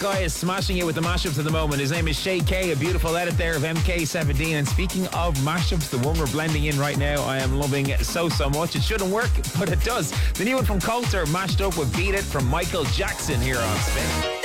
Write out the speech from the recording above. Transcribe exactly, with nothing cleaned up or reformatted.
guy is smashing it with the mashups at the moment. His name is Shay K. A beautiful edit there of M K seventeen. And speaking of mashups, the one we're blending in right now, I am loving so, so much. It shouldn't work, but it does. The new one from Coulter, mashed up with Beat It from Michael Jackson here on Spin.